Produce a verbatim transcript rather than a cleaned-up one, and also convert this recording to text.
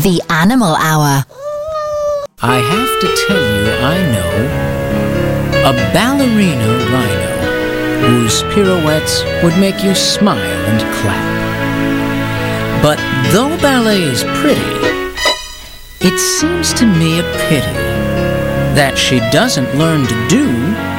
The Animal Hour. I have to tell you, I know a ballerina rhino whose pirouettes would make you smile and clap. But though ballet is pretty, it seems to me a pity that she doesn't learn to do